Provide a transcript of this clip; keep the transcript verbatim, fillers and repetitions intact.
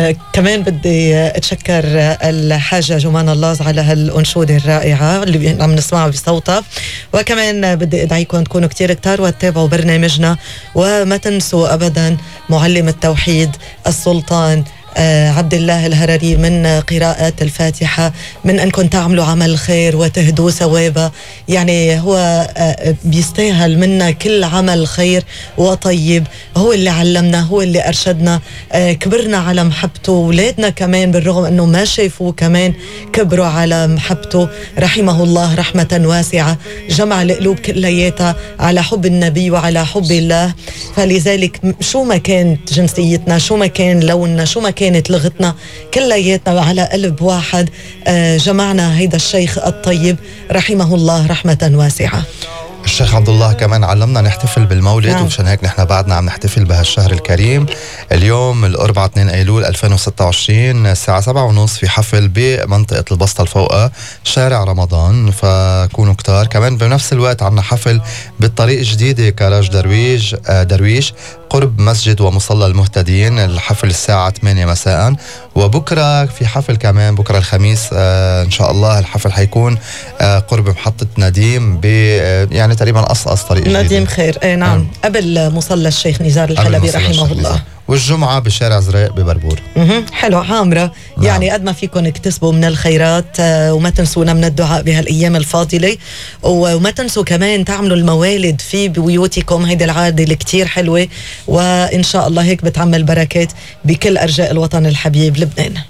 آه كمان بدي اتشكر الحاجة جمان الله على هالأنشودة الرائعة اللي عم نسمعها بصوتها، وكمان بدي ادعيكم تكونوا كتير كتار وتتابعوا برنامجنا، وما تنسوا ابدا معلم التوحيد السلطان آه عبد الله الهرري من قراءات الفاتحة، من أنكم تعملوا عمل خير وتهدوا ثوابا. يعني هو آه بيستاهل منا كل عمل خير وطيب، هو اللي علمنا، هو اللي أرشدنا، آه كبرنا على محبته. ولادنا كمان بالرغم أنه ما شافوه كمان كبروا على محبته، رحمه الله رحمة واسعة، جمع القلوب كلياتها على حب النبي وعلى حب الله. فلذلك شو ما كانت جنسيتنا، شو ما كان لوننا، شو ما كانت لغتنا، كلياتنا على قلب واحد آه جمعنا هيدا الشيخ الطيب رحمه الله رحمة واسعة. الشيخ عبد الله كمان علمنا نحتفل بالمولد، نعم. ومشان هيك نحن بعدنا عم نحتفل بهالشهر الكريم. اليوم الأربعاء اثنين أيلول ألفين وستة وعشرين الساعة سبعة ونص في حفل بمنطقة البسطة الفوقة شارع رمضان، فكونوا كتار. كمان بنفس الوقت عنا حفل بالطريق الجديدة كراج درويش درويش قرب مسجد ومصلى المهتدين، الحفل الساعة ثمانية مساء. وبكرة في حفل كمان بكرة الخميس آه إن شاء الله، الحفل حيكون آه قرب محطة نديم ب آه يعني تقريبا قصقص طريق نديم جديد. خير ايه نعم آه. قبل مصلى الشيخ نزار الحلبي رحمه الله. والجمعة بشارع زريق ببربور. حلو عامرة. نعم. يعني قد ما فيكم تكتسبوا من الخيرات آه وما تنسونا من الدعاء بهالأيام الفاضلة، وما تنسوا كمان تعملوا الموالد في بيوتكم، هيدي العادة اللي كتير حلوة، وإن شاء الله هيك بتعمل بركات بكل أرجاء الوطن الحبيب لبنان.